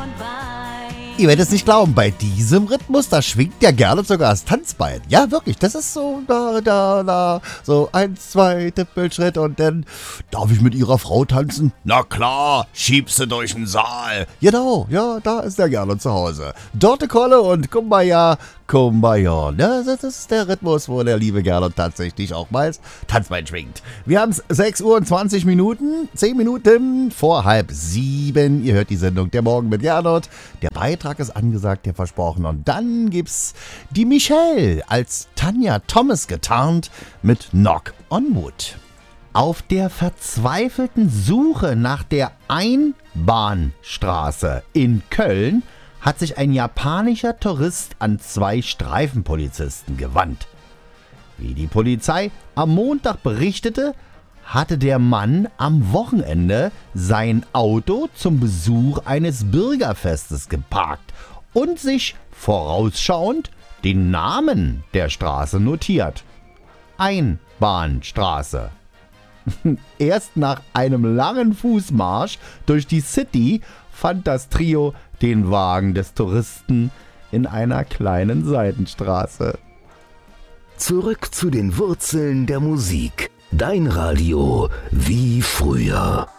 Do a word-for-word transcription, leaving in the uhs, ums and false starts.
Ihr werdet es nicht glauben, bei diesem Rhythmus, da schwingt der Gernot sogar das Tanzbein. Ja, wirklich, das ist so, da, da, da, so eins, zwei, Tippelschritt und dann, darf ich mit ihrer Frau tanzen? Na klar, schiebst du durch den Saal. Genau, ja, da ist der Gernot zu Hause. Dorte Kolle und Kumbaya, Kumbaya. Ja, das ist der Rhythmus, wo der liebe Gernot tatsächlich auch mal das Tanzbein schwingt. Wir haben es sechs Uhr und zwanzig Minuten, zehn Minuten vor halb sieben. Ihr hört die Sendung Der Morgen mit Gernot. Der Beitrag ist angesagt, der versprochen. Und dann gibt's die Michelle als Tanja Thomas getarnt mit Knock on Wood. Auf der verzweifelten Suche nach der Einbahnstraße in Köln hat sich ein japanischer Tourist an zwei Streifenpolizisten gewandt. Wie die Polizei am Montag berichtete, hatte der Mann am Wochenende sein Auto zum Besuch eines Bürgerfestes geparkt und sich vorausschauend den Namen der Straße notiert. Einbahnstraße. Erst nach einem langen Fußmarsch durch die City fand das Trio den Wagen des Touristen in einer kleinen Seitenstraße. Zurück zu den Wurzeln der Musik. Dein Radio wie früher.